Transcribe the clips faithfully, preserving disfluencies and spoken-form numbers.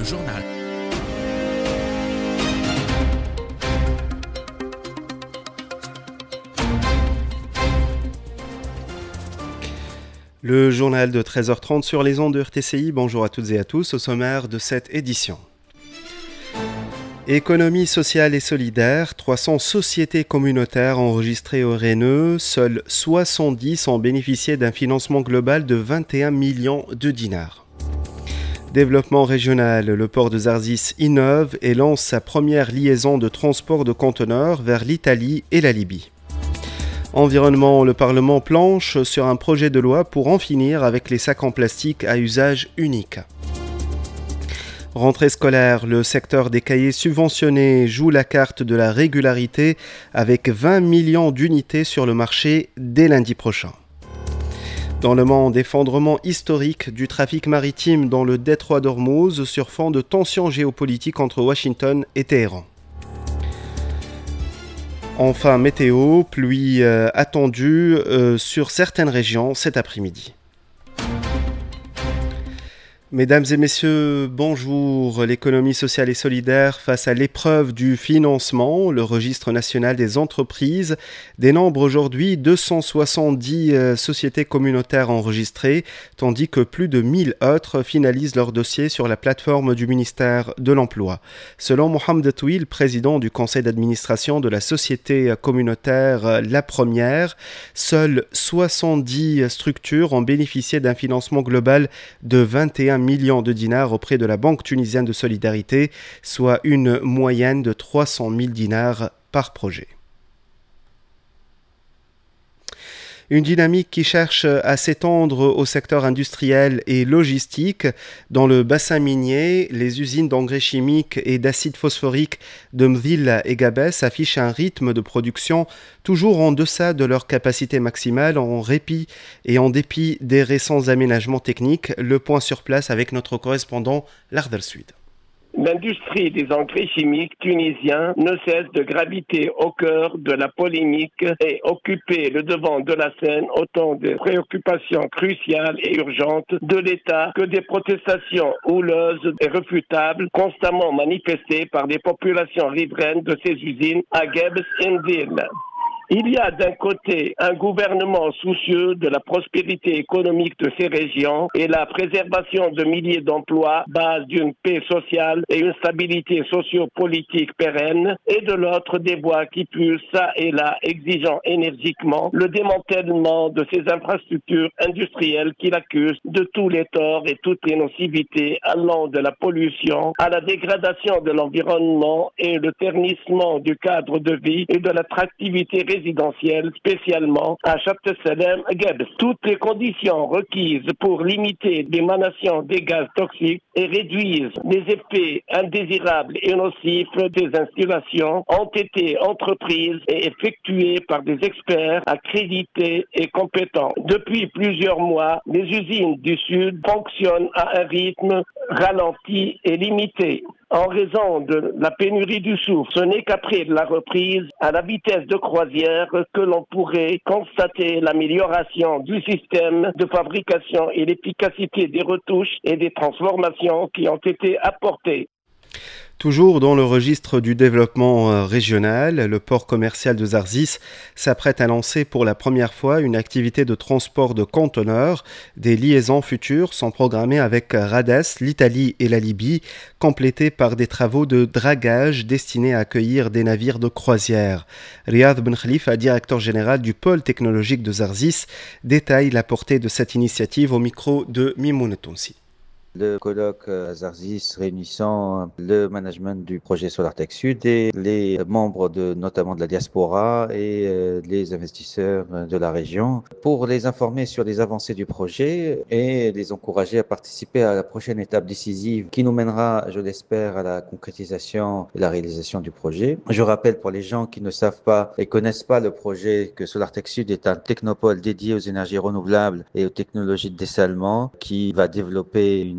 journal. Le journal de treize heures trente sur les ondes de R T C I. Bonjour à toutes et à tous. Au sommaire de cette édition. Économie sociale et solidaire, trois cents sociétés communautaires enregistrées au Renneux, seules soixante-dix ont bénéficié d'un financement global de vingt et un millions de dinars. Développement régional, le port de Zarzis innove et lance sa première liaison de transport de conteneurs vers l'Italie et la Libye. Environnement, le Parlement planche sur un projet de loi pour en finir avec les sacs en plastique à usage unique. Rentrée scolaire, le secteur des cahiers subventionnés joue la carte de la régularité avec vingt millions d'unités sur le marché dès lundi prochain. Dans le monde, effondrement historique du trafic maritime dans le détroit d'Ormuz sur fond de tensions géopolitiques entre Washington et Téhéran. Enfin, météo, pluie euh, attendue euh, sur certaines régions cet après-midi. Mesdames et messieurs, bonjour. L'économie sociale et solidaire face à l'épreuve du financement. Le registre national des entreprises dénombre aujourd'hui deux cent soixante-dix euh, sociétés communautaires enregistrées, tandis que plus de mille autres finalisent leur dossier sur la plateforme du ministère de l'Emploi. Selon Mohamed Touil, président du conseil d'administration de la société communautaire euh, La Première, seules soixante-dix structures ont bénéficié d'un financement global de vingt et un millions de dinars auprès de la Banque tunisienne de solidarité, soit une moyenne de trois cent mille dinars par projet. Une dynamique qui cherche à s'étendre au secteur industriel et logistique. Dans le bassin minier, les usines d'engrais chimiques et d'acide phosphorique de Mdhil et Gabès affichent un rythme de production toujours en deçà de leur capacité maximale, en répit et en dépit des récents aménagements techniques. Le point sur place avec notre correspondant Lardal Suid. L'industrie des engrais chimiques tunisiens ne cesse de graviter au cœur de la polémique et occuper le devant de la scène autant de préoccupations cruciales et urgentes de l'État que des protestations houleuses et refutables constamment manifestées par des populations riveraines de ces usines à Gabès et Mdhil. Il y a d'un côté un gouvernement soucieux de la prospérité économique de ces régions et la préservation de milliers d'emplois, base d'une paix sociale et une stabilité socio-politique pérenne, et de l'autre des voix qui poussent ça et là, exigeant énergiquement le démantèlement de ces infrastructures industrielles qu'il accuse de tous les torts et toutes les nocivités allant de la pollution à la dégradation de l'environnement et le ternissement du cadre de vie et de l'attractivité résidentielle, spécialement à Chefteselem, Gabès. Toutes les conditions requises pour limiter l'émanation des gaz toxiques et réduire les effets indésirables et nocifs des installations ont été entreprises et effectuées par des experts accrédités et compétents. Depuis plusieurs mois, les usines du Sud fonctionnent à un rythme ralenti et limité. En raison de la pénurie du soufre, ce n'est qu'après la reprise à la vitesse de croisière que l'on pourrait constater l'amélioration du système de fabrication et l'efficacité des retouches et des transformations qui ont été apportées. Toujours dans le registre du développement régional, le port commercial de Zarzis s'apprête à lancer pour la première fois une activité de transport de conteneurs. Des liaisons futures sont programmées avec Rades, l'Italie et la Libye, complétées par des travaux de dragage destinés à accueillir des navires de croisière. Riyad Ben Khalifa, directeur général du pôle technologique de Zarzis, détaille la portée de cette initiative au micro de Mimoun Tounsi. Le colloque à Zarzis réunissant le management du projet SolarTech Sud et les membres de, notamment de la diaspora et euh, les investisseurs de la région pour les informer sur les avancées du projet et les encourager à participer à la prochaine étape décisive qui nous mènera, je l'espère, à la concrétisation et la réalisation du projet. Je rappelle pour les gens qui ne savent pas et connaissent pas le projet que SolarTech Sud est un technopole dédié aux énergies renouvelables et aux technologies de dessalement qui va développer une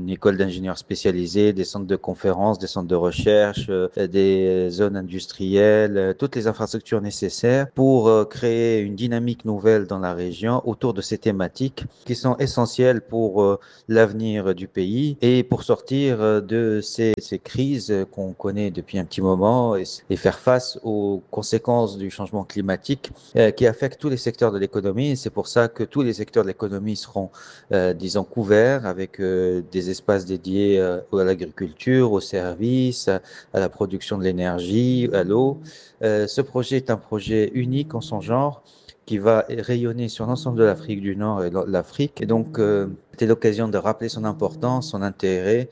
une école d'ingénieurs spécialisés, des centres de conférences, des centres de recherche, euh, des zones industrielles, euh, toutes les infrastructures nécessaires pour euh, créer une dynamique nouvelle dans la région autour de ces thématiques qui sont essentielles pour euh, l'avenir du pays et pour sortir euh, de ces, ces crises qu'on connaît depuis un petit moment et, et faire face aux conséquences du changement climatique euh, qui affectent tous les secteurs de l'économie. Et c'est pour ça que tous les secteurs de l'économie seront, euh, disons, couverts avec euh, des espaces dédiés euh, à l'agriculture, aux services, à, à la production de l'énergie, à l'eau. Euh, ce projet est un projet unique en son genre qui va rayonner sur l'ensemble de l'Afrique du Nord et l'Afrique. Et donc, euh, c'était l'occasion de rappeler son importance, son intérêt.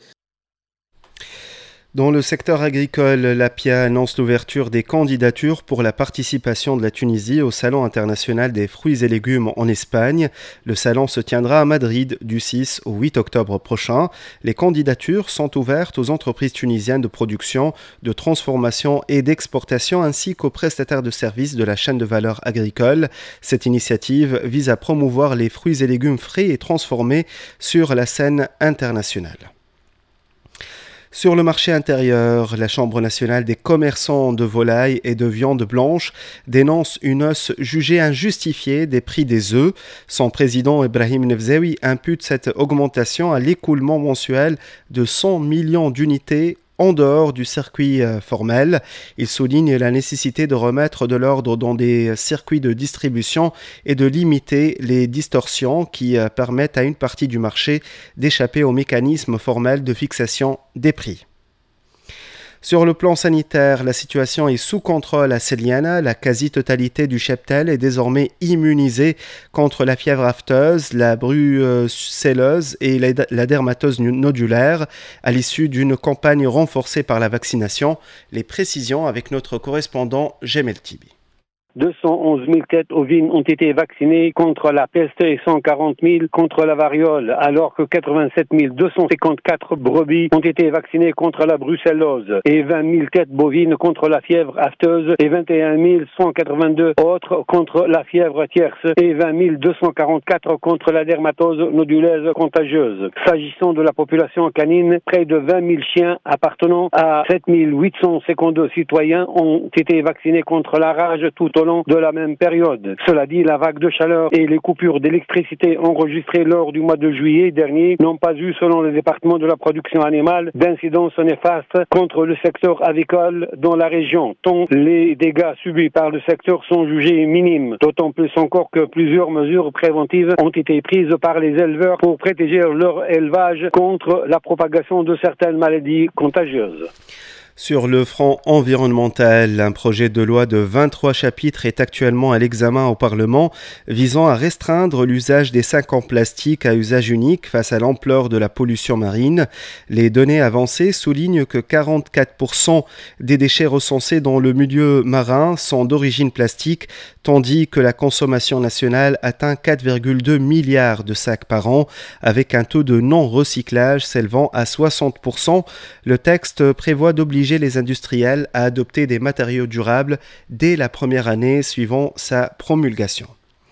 Dans le secteur agricole, l'A P I A annonce l'ouverture des candidatures pour la participation de la Tunisie au Salon international des fruits et légumes en Espagne. Le salon se tiendra à Madrid du six au huit octobre prochain. Les candidatures sont ouvertes aux entreprises tunisiennes de production, de transformation et d'exportation ainsi qu'aux prestataires de services de la chaîne de valeur agricole. Cette initiative vise à promouvoir les fruits et légumes frais et transformés sur la scène internationale. Sur le marché intérieur, la Chambre nationale des commerçants de volailles et de viande blanche dénonce une hausse jugée injustifiée des prix des œufs. Son président Ibrahim Nefzaoui impute cette augmentation à l'écoulement mensuel de cent millions d'unités en dehors du circuit formel. Il souligne la nécessité de remettre de l'ordre dans des circuits de distribution et de limiter les distorsions qui permettent à une partie du marché d'échapper au mécanisme formel de fixation des prix. Sur le plan sanitaire, la situation est sous contrôle à Celiana. La quasi-totalité du cheptel est désormais immunisée contre la fièvre afteuse, la brucelleuse et la dermatose nodulaire à l'issue d'une campagne renforcée par la vaccination. Les précisions avec notre correspondant Jemel Tibi. deux cent onze mille têtes ovines ont été vaccinées contre la peste et cent quarante mille contre la variole, alors que quatre-vingt-sept mille deux cent cinquante-quatre brebis ont été vaccinées contre la brucellose et vingt mille têtes bovines contre la fièvre afteuse et vingt et un mille cent quatre-vingt-deux autres contre la fièvre tierce et vingt mille deux cent quarante-quatre contre la dermatose nodulaire contagieuse. S'agissant de la population canine, près de vingt mille chiens appartenant à sept mille huit cent cinquante-deux citoyens ont été vaccinés contre la rage tout au long de la même période. Cela dit, la vague de chaleur et les coupures d'électricité enregistrées lors du mois de juillet dernier n'ont pas eu, selon le département de la production animale, d'incidence néfaste contre le secteur avicole dans la région, tant les dégâts subis par le secteur sont jugés minimes, d'autant plus encore que plusieurs mesures préventives ont été prises par les éleveurs pour protéger leur élevage contre la propagation de certaines maladies contagieuses. Sur le front environnemental, un projet de loi de vingt-trois chapitres est actuellement à l'examen au Parlement, visant à restreindre l'usage des sacs en plastique à usage unique face à l'ampleur de la pollution marine. Les données avancées soulignent que quarante-quatre pour cent des déchets recensés dans le milieu marin sont d'origine plastique, tandis que la consommation nationale atteint quatre virgule deux milliards de sacs par an, avec un taux de non-recyclage s'élevant à soixante pour cent. Le texte prévoit d'obliger les industriels à adopter des matériaux durables dès la première année suivant sa promulgation.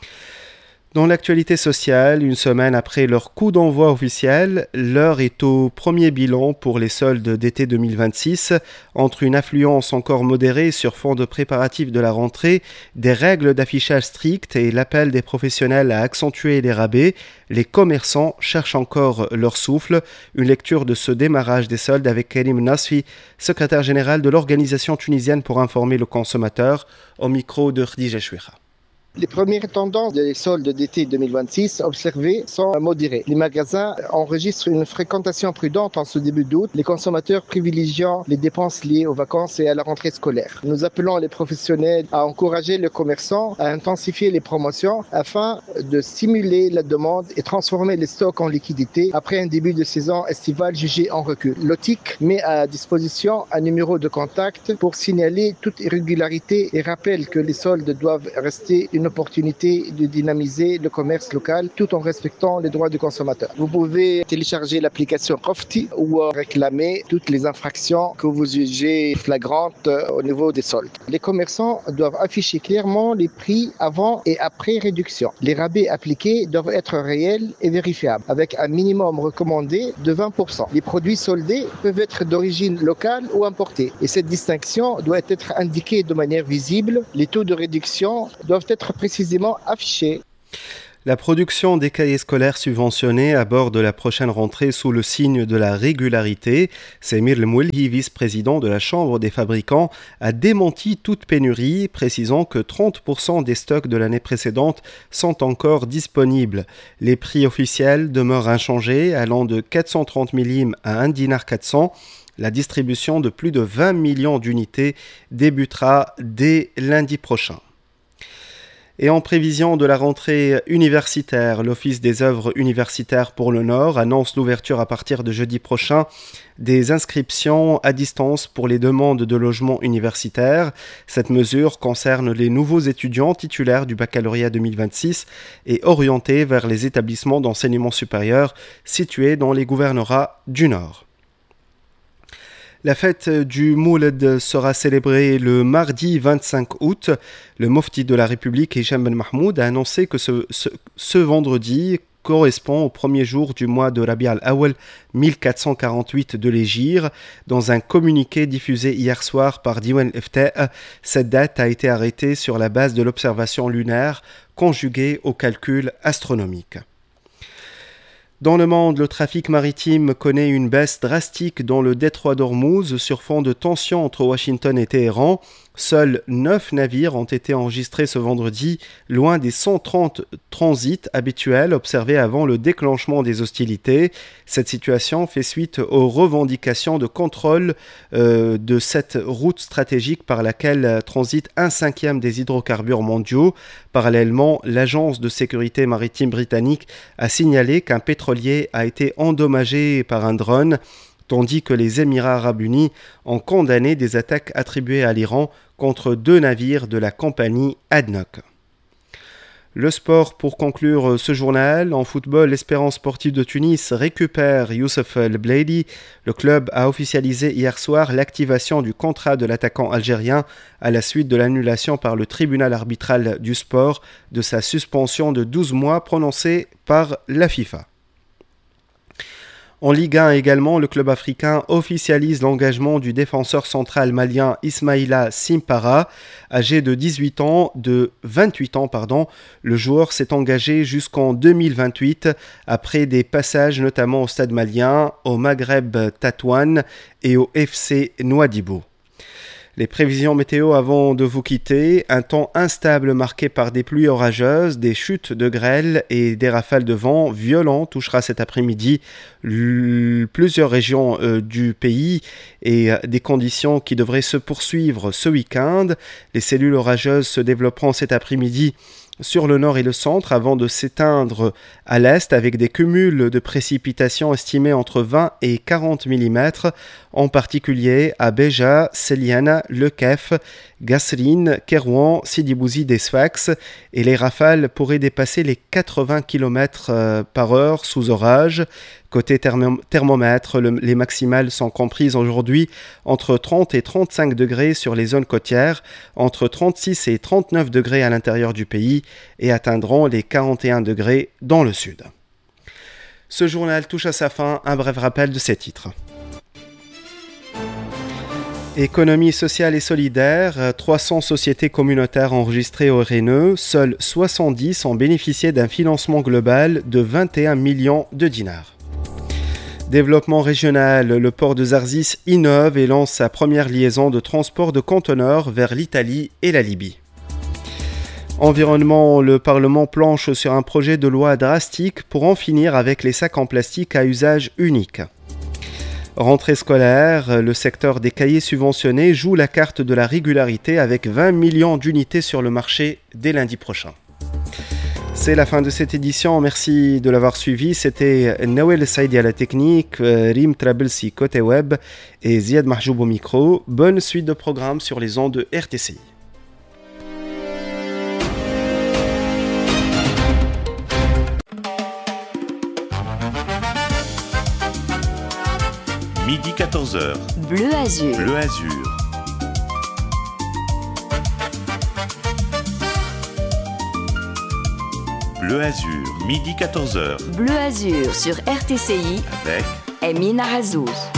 Dans l'actualité sociale, une semaine après leur coup d'envoi officiel, l'heure est au premier bilan pour les soldes d'été deux mille vingt-six. Entre une affluence encore modérée sur fond de préparatifs de la rentrée, des règles d'affichage strictes et l'appel des professionnels à accentuer les rabais, les commerçants cherchent encore leur souffle. Une lecture de ce démarrage des soldes avec Karim Nasfi, secrétaire général de l'Organisation tunisienne pour informer le consommateur, au micro de Khadija Chouira. Les premières tendances des soldes d'été deux mille vingt-six observées sont modérées. Les magasins enregistrent une fréquentation prudente en ce début d'août, les consommateurs privilégiant les dépenses liées aux vacances et à la rentrée scolaire. Nous appelons les professionnels à encourager les commerçants à intensifier les promotions afin de stimuler la demande et transformer les stocks en liquidité après un début de saison estivale jugé en recul. L'O T I C met à disposition un numéro de contact pour signaler toute irrégularité et rappelle que les soldes doivent rester une une opportunité de dynamiser le commerce local tout en respectant les droits du consommateur. Vous pouvez télécharger l'application Qofti ou réclamer toutes les infractions que vous jugez flagrantes au niveau des soldes. Les commerçants doivent afficher clairement les prix avant et après réduction. Les rabais appliqués doivent être réels et vérifiables, avec un minimum recommandé de vingt pour cent. Les produits soldés peuvent être d'origine locale ou importés, et cette distinction doit être indiquée de manière visible. Les taux de réduction doivent être précisément affichés. La production des cahiers scolaires subventionnés aborde la prochaine rentrée sous le signe de la régularité. Samir Lemouelhi, vice-président de la Chambre des fabricants, a démenti toute pénurie, précisant que trente pour cent des stocks de l'année précédente sont encore disponibles. Les prix officiels demeurent inchangés, allant de quatre cent trente millim à un dinar quatre cents. La distribution de plus de vingt millions d'unités débutera dès lundi prochain. Et en prévision de la rentrée universitaire, l'Office des œuvres universitaires pour le Nord annonce l'ouverture à partir de jeudi prochain des inscriptions à distance pour les demandes de logement universitaire. Cette mesure concerne les nouveaux étudiants titulaires du baccalauréat deux mille vingt-six et orientés vers les établissements d'enseignement supérieur situés dans les gouvernorats du Nord. La fête du Mouled sera célébrée le mardi vingt-cinq août. Le mufti de la République, Hicham Ben Mahmoud, a annoncé que ce, ce, ce vendredi correspond au premier jour du mois de Rabi' al-Awwal mille quatre cent quarante-huit de l'Hégire. Dans un communiqué diffusé hier soir par Diwan al-Ifta', cette date a été arrêtée sur la base de l'observation lunaire conjuguée au calcul astronomique. Dans le monde, le trafic maritime connaît une baisse drastique dans le détroit d'Ormuz sur fond de tensions entre Washington et Téhéran. Seuls neuf navires ont été enregistrés ce vendredi, loin des cent trente transits habituels observés avant le déclenchement des hostilités. Cette situation fait suite aux revendications de contrôle euh, de cette route stratégique par laquelle transite un cinquième des hydrocarbures mondiaux. Parallèlement, l'agence de sécurité maritime britannique a signalé qu'un pétrolier a été endommagé par un drone, tandis que les Émirats arabes unis ont condamné des attaques attribuées à l'Iran contre deux navires de la compagnie A D N O C. Le sport pour conclure ce journal. En football, l'Espérance sportive de Tunis récupère Youssef El Bledi. Le club a officialisé hier soir l'activation du contrat de l'attaquant algérien à la suite de l'annulation par le tribunal arbitral du sport de sa suspension de douze mois prononcée par la FIFA. En Ligue un également, le club africain officialise l'engagement du défenseur central malien Ismaïla Simpara, âgé de dix-huit ans, de vingt-huit ans, pardon. Le joueur s'est engagé jusqu'en deux mille vingt-huit, après des passages notamment au Stade malien, au Maghreb Tatouane et au F C Nouadhibou. Les prévisions météo avant de vous quitter, un temps instable marqué par des pluies orageuses, des chutes de grêle et des rafales de vent violents touchera cet après-midi l- plusieurs régions euh, du pays et euh, des conditions qui devraient se poursuivre ce week-end. Les cellules orageuses se développeront cet après-midi sur le nord et le centre avant de s'éteindre à l'est avec des cumuls de précipitations estimés entre vingt et quarante millimètres, en particulier à Béja, Céliana, Le Kef, Gasserine, Kerouan, Sidi Bouzi, Sfax, et les rafales pourraient dépasser les quatre-vingts kilomètres par heure sous orage. Côté therm- thermomètre, le, les maximales sont comprises aujourd'hui entre trente et trente-cinq degrés sur les zones côtières, entre trente-six et trente-neuf degrés à l'intérieur du pays et atteindront les quarante et un degrés dans le sud. Ce journal touche à sa fin, un bref rappel de ses titres. Économie sociale et solidaire, trois cents sociétés communautaires enregistrées au R N E, seules soixante-dix ont bénéficié d'un financement global de vingt et un millions de dinars. Développement régional, le port de Zarzis innove et lance sa première liaison de transport de conteneurs vers l'Italie et la Libye. Environnement, le Parlement planche sur un projet de loi drastique pour en finir avec les sacs en plastique à usage unique. Rentrée scolaire, le secteur des cahiers subventionnés joue la carte de la régularité avec vingt millions d'unités sur le marché dès lundi prochain. C'est la fin de cette édition, merci de l'avoir suivi. C'était Nawel Saïdi à la technique, Rim Trabelsi côté web et Ziad Mahjoub au micro. Bonne suite de programmes sur les ondes de R T C I. midi quatorze heures. Bleu Azur. Bleu Azur. Bleu Azur, midi quatorze heures. Bleu Azur sur R T C I avec Emine Arazouz.